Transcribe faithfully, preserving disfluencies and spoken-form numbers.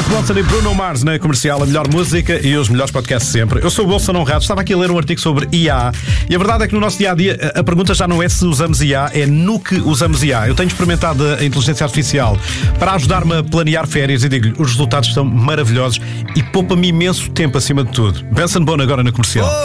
Mark Ronson e Bruno Mars na Comercial, a melhor música e os melhores podcasts sempre. Eu sou o Wilson Honrado, estava aqui a ler um artigo sobre I A e a verdade é que no nosso dia-a-dia a pergunta já não é se usamos I A, é no que usamos I A. Eu tenho experimentado a inteligência artificial para ajudar-me a planear férias e digo-lhe, os resultados são maravilhosos e poupa-me imenso tempo acima de tudo. Benson Boone agora na Comercial.